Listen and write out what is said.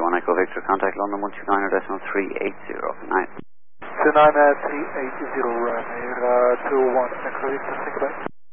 1 Echo Victor, contact London 129.380. Good night. 29.380, Ryanair 21 Echo Victor, think about